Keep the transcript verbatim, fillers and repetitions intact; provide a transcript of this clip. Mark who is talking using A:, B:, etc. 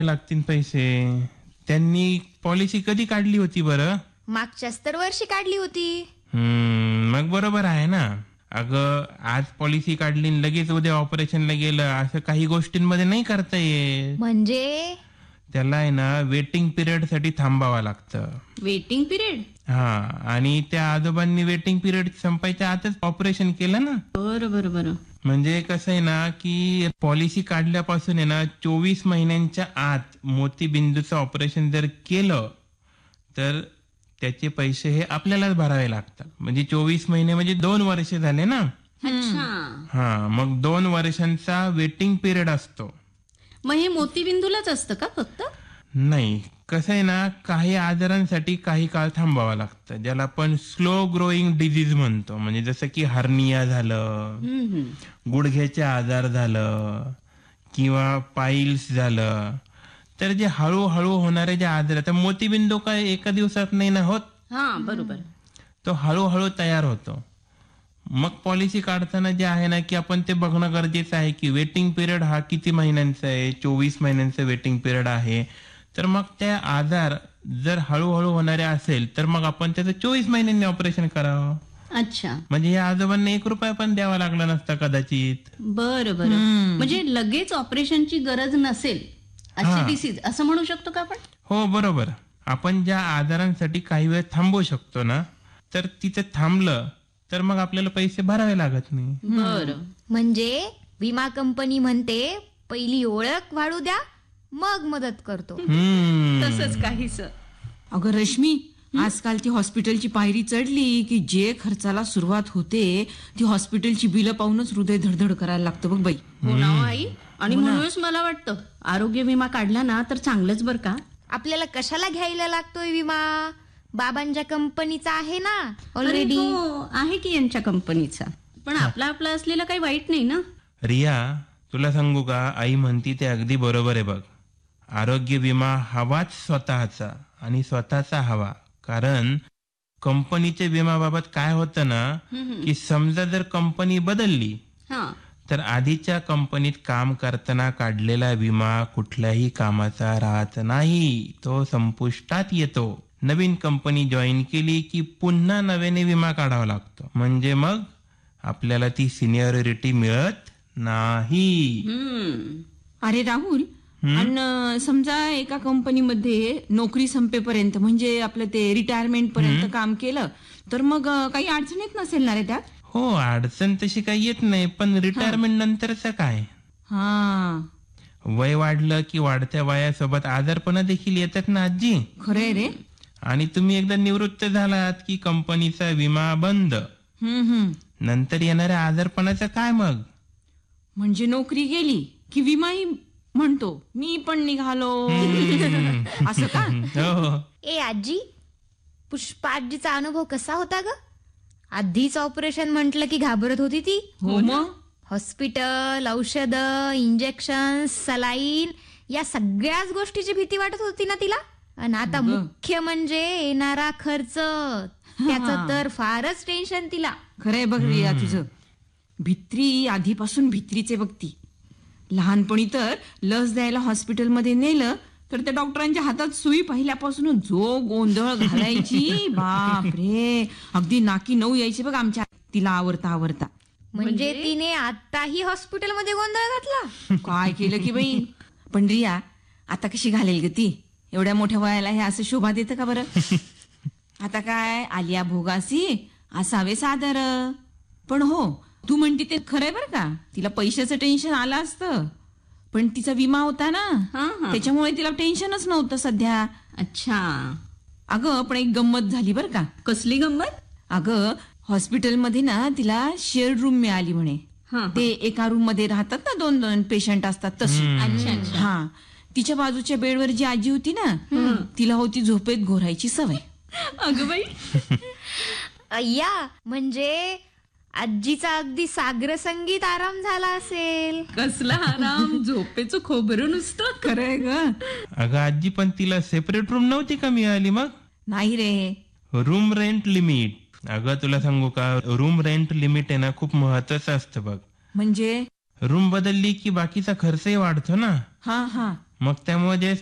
A: लागतील पैसे. त्यांनी पॉलिसी कधी काढली होती बरं?
B: मागच्याच तर वर्षी काढली होती.
A: हम्म मग बरोबर आहे ना. अगं आज पॉलिसी काढली आणि लगेच उद्या ऑपरेशनला गेलं असं काही गोष्टींमध्ये नाही करता येत.
B: म्हणजे
A: त्याला आहे ना वेटिंग पिरियड साठी थांबावं लागतं.
C: Waiting period?
A: हा, आणि त्या आजोबांनी वेटिंग पिरियड संपायच्या आतच ऑपरेशन केलं ना.
C: बरं बरं बरं.
A: म्हणजे कसं आहे ना की पॉलिसी काढल्यापासून आहे ना चोवीस महिन्यांच्या आत मोतीबिंदूचं ऑपरेशन जर केलं तर त्याचे पैसे हे आपल्यालाच भरावे लागतात. म्हणजे चोवीस महिने म्हणजे दोन वर्ष झाले ना.
C: अच्छा.
A: हा, मग दोन वर्षांचा वेटिंग पिरियड असतो.
C: मग हे मोतीबिंदूलाच असतं का फक्त?
A: नाही, कसं आहे ना काही आजारांसाठी काही काळ थांबावं लागतं, ज्याला आपण स्लो ग्रोईंग डिजीज म्हणतो. म्हणजे जसं की हर्निया झालं, गुडघ्याचे आजार झालं किंवा पाईल्स झालं, तर जे हळूहळू होणारे जे आजार आहेत, मोतीबिंदू काय एका दिवसात नाही ना होत.
C: हा बरोबर.
A: तो हळूहळू तयार होतो. मग पॉलिसी काढताना जे आहे ना की आपण ते बघणं गरजेचं आहे की वेटिंग पिरियड हा किती महिन्यांचा आहे. चोवीस महिन्यांचा वेटिंग पिरियड आहे. तर मग त्या आजार जर हळूहळू होणारे असेल तर मग आपण त्याचं चोवीस महिन्यांनी ऑपरेशन करावं.
C: अच्छा.
A: म्हणजे या आजोबांना एक रुपया पण द्यावा लागला नसता कदाचित.
C: बरं बरं. म्हणजे लगेच ऑपरेशनची गरज नसेल अशी डिसीज असं म्हणू शकतो का आपण?
A: हो बरोबर. आपण ज्या आजारांसाठी काही वेळ थांबवू शकतो ना, तर तिथे थांबलं तर मग आपल्याला पैसे भरावे लागत नाही.
C: बरं.
B: म्हणजे विमा कंपनी म्हणते पहिली ओळख वाढू द्या मग मदत करतो.
C: तसंच काहीच.
D: अगं रश्मी, आजकाल ती हॉस्पिटलची पायरी चढली की जे खर्चाला सुरुवात होते ती हॉस्पिटलची बिलं पाहूनच हृदय धडधड करायला लागतं बघ बाई.
C: हो ना आई. आणि म्हणूनच मला वाटतं आरोग्य विमा काढला ना तर चांगलंच बरं का.
B: आपल्याला कशाला घ्यायला लागतोय विमा? बाबांच्या कंपनीचा आहे ना ऑलरेडी.
C: आहे की यांच्या कंपनीचा. पण आपला आपला असलेला काही वाईट नाही ना.
A: रिया, तुला सांगू का, आई म्हणती ते अगदी बरोबर आहे बघ. आरोग्य विमा हवाच स्वतःचा, आणि स्वतःचा हवा. कारण कंपनीच्या विमाबाबत काय होतं ना की समजा जर कंपनी बदलली तर आधीच्या कंपनीत काम करताना काढलेला विमा कुठल्याही कामाचा राहत नाही, तो संपुष्टात येतो. नवीन कंपनी जॉईन केली की पुन्हा नव्याने विमा काढावा लागतो. म्हणजे मग आपल्याला ती सिनियरिटी मिळत नाही.
D: अरे राहुल, आणि समजा एका कंपनीमध्ये नोकरी संपेपर्यंत म्हणजे आपलं ते रिटायरमेंट पर्यंत काम केलं तर मग काही अडचण येत नसेल ना रे त्यात?
A: हो, अडचण तशी काही येत नाही, पण रिटायरमेंट नंतरचं काय?
D: हा,
A: वय वाढलं की वाढत्या वयासोबत आजारपणा देखील येतात ना आजी.
D: खरंय रे.
A: आणि तुम्ही एकदा निवृत्त झालात की कंपनीचा विमा बंद. नंतर येणाऱ्या आजारपणाचं काय मग?
D: म्हणजे नोकरी गेली की विमाही म्हणतो मी पण निघालो असं का?
A: हो.
B: ए आजी, पुष्पा आजीचा अनुभव कसा होता ग? आधीच ऑपरेशन म्हटलं की घाबरत होती ती.
D: हो मग.
B: हॉस्पिटल, औषध, इंजेक्शन, सलाईन या सगळ्याच गोष्टीची भीती वाटत होती ना तिला. आणि आता मुख्य म्हणजे येणारा खर्च, त्याचं तर फारच टेन्शन तिला.
D: खरंय बघ रिया तुझं. भित्री आधीपासून भित्रीचे बघती. लहानपणी तर लस द्यायला हॉस्पिटलमध्ये नेलं तर त्या डॉक्टरांच्या हातात सुई पहिल्यापासून जो गोंधळ घालायची बापरे, अगदी नाकी नऊ यायची बघ आमच्या तिला आवरता आवरता.
B: म्हणजे तिने आताही हॉस्पिटलमध्ये गोंधळ घातला.
D: काय केलं की बाई. पण रिया, आता कशी घालेल ग ती? एवढ्या मोठ्या वयाला हे असं शोभा देतं का बरं? आता काय आलिया भोगासी असावे सादर. पण हो, तू म्हणती ते खरंय बरं का, तिला पैशाचं टेन्शन आलं असतं पण तिचा विमा होता ना, त्याच्यामुळे तिला टेन्शनच नव्हतं सध्या.
C: अच्छा.
D: अगं पण एक गंमत झाली बरं का.
C: कसली गंमत?
D: अगं हॉस्पिटलमध्ये ना तिला शेअर रूम मिळाली म्हणे. ते एका रूम मध्ये राहतात ना, दोन दोन पेशंट असतात तशी. हा, तिच्या बाजूच्या बेडवर जी आजी होती ना, तिला होती झोपेत घोरायची सवय.
C: अगं बाई.
B: अय्या, म्हणजे आजीचा अगदी सागर संगीत आराम झाला असेल.
C: कसला आराम, झोपेचं खोबरं नुसतं.
D: खरंय ग.
A: अगं आजी, पण तिला सेपरेट रूम नव्हती का मिळाली मग?
D: नाही रे,
A: रूम रेंट लिमिट. अगं तुला सांगू का, रूम रेंट लिमिट आहे ना खूप महत्वाचं असतं बघ.
D: म्हणजे
A: रूम बदलली की बाकीचा खर्चही वाढतो ना.
D: हा हा
A: मग त्यामुळे जे